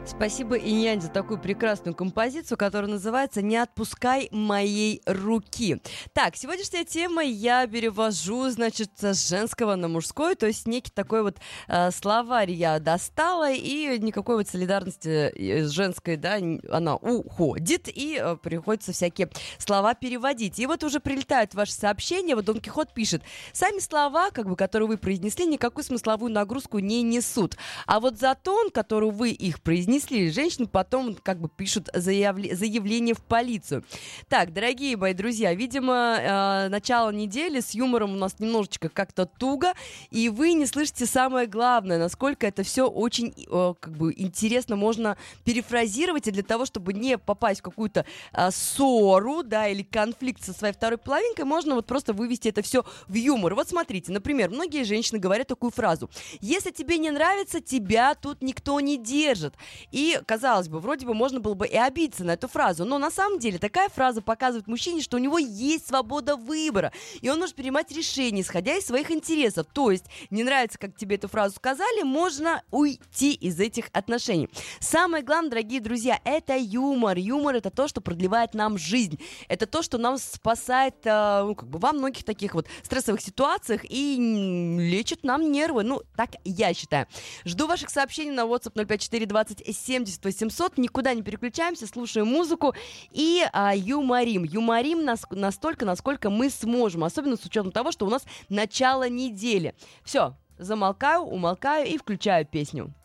Спасибо, Инь-Янь, за такую прекрасную композицию, которая называется «Не отпускай моей руки». Так, сегодняшняя тема я перевожу, значит, с женского на мужской, то есть некий такой вот словарь я достала, и никакой вот солидарности женской, да, она уходит, и приходится всякие слова переводить. И вот уже прилетают ваши сообщения, вот Дон Кихот пишет: сами слова, как бы, которые вы произнесли, никакую смысловую нагрузку не несут, а вот за тон, который вы их произнесли, женщины потом как бы пишут заявление в полицию. Так, дорогие мои друзья, видимо, начало недели с юмором у нас немножечко как-то туго, и вы не слышите самое главное, насколько это все очень как бы интересно можно перефразировать, и для того, чтобы не попасть в какую-то ссору, да, или конфликт со своей второй половинкой, можно вот просто вывести это все в юмор. Вот смотрите, например, многие женщины говорят такую фразу: если тебе не нравится, тебя тут никто не держит. И, казалось бы, вроде бы можно было бы и обидеться на эту фразу, но на самом деле такая фраза показывает мужчине, что у него есть свобода выбора, и он может принимать решения, исходя из своих интересов. То есть, не нравится, как тебе эту фразу сказали, можно уйти из этих отношений. Самое главное, дорогие друзья, это юмор. Юмор — это то, что продлевает нам жизнь. Это то, что нам спасает как бы во многих таких вот стрессовых ситуациях и лечит нам нервы. Ну, так я считаю. Жду ваших сообщений на WhatsApp 054 20 70 800. Никуда не переключаемся, слушаем музыку и юморим. Юморим настолько, насколько мы сможем, особенно с учетом того, что у нас начало недели. Все, замолкаю, умолкаю и включаю песню.